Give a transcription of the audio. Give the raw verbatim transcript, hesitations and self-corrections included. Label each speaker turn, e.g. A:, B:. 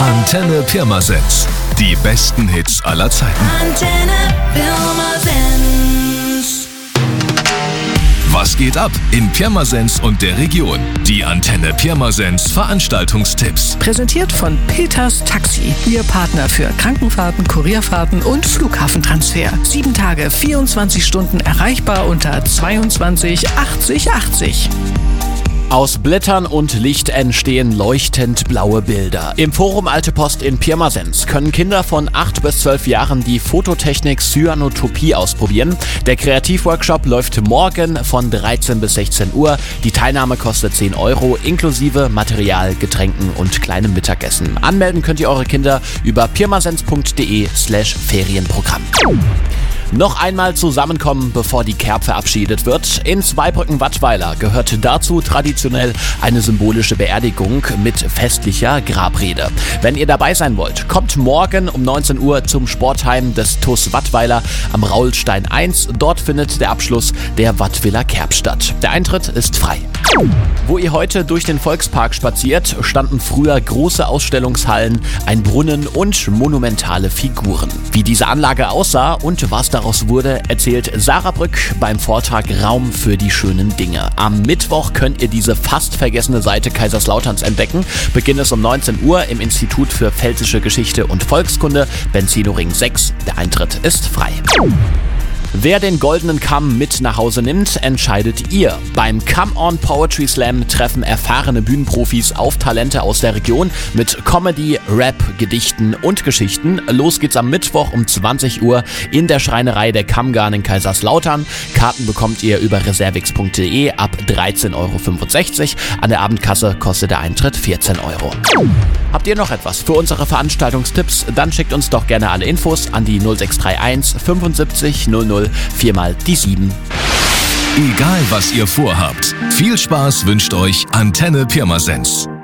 A: Antenne Pirmasens. Die besten Hits aller Zeiten.
B: Antenne Pirmasens.
A: Was geht ab in Pirmasens und der Region? Die Antenne Pirmasens Veranstaltungstipps.
C: Präsentiert von Peters Taxi. Ihr Partner für Krankenfahrten, Kurierfahrten und Flughafentransfer. Sieben Tage, vierundzwanzig Stunden erreichbar unter zweiundzwanzig achtzig achtzig.
D: Aus Blättern und Licht entstehen leuchtend blaue Bilder. Im Forum Alte Post in Pirmasens können Kinder von acht bis zwölf Jahren die Fototechnik Cyanotopie ausprobieren. Der Kreativworkshop läuft morgen von dreizehn bis sechzehn Uhr. Die Teilnahme kostet zehn Euro inklusive Material, Getränken und kleinem Mittagessen. Anmelden könnt ihr eure Kinder über pirmasens.de slash Ferienprogramm. Noch einmal zusammenkommen, bevor die Kerb verabschiedet wird. In Zweibrücken-Wattweiler gehört dazu traditionell eine symbolische Beerdigung mit festlicher Grabrede. Wenn ihr dabei sein wollt, kommt morgen um neunzehn Uhr zum Sportheim des T U S Wattweiler am Raulstein eins. Dort findet der Abschluss der Wattwiller Kerb statt. Der Eintritt ist frei. Wo ihr heute durch den Volkspark spaziert, standen früher große Ausstellungshallen, ein Brunnen und monumentale Figuren. Wie diese Anlage aussah und was daraus wurde, erzählt Sarah Brück beim Vortrag Raum für die schönen Dinge. Am Mittwoch könnt ihr diese fast vergessene Seite Kaiserslauterns entdecken. Beginn ist um neunzehn Uhr im Institut für Pfälzische Geschichte und Volkskunde, Benzinoring sechs. Der Eintritt ist frei. Wer den goldenen Kamm mit nach Hause nimmt, entscheidet ihr. Beim Come On Poetry Slam treffen erfahrene Bühnenprofis auf Talente aus der Region mit Comedy, Rap, Gedichten und Geschichten. Los geht's am Mittwoch um zwanzig Uhr in der Schreinerei der Kammgarn in Kaiserslautern. Karten bekommt ihr über reservix punkt de ab dreizehn Euro fünfundsechzig. An der Abendkasse kostet der Eintritt vierzehn Euro. Habt ihr noch etwas für unsere Veranstaltungstipps? Dann schickt uns doch gerne alle Infos an die null sechs drei eins fünfundsiebzig null null vier mal die sieben.
A: Egal was ihr vorhabt, viel Spaß wünscht euch Antenne Pirmasens.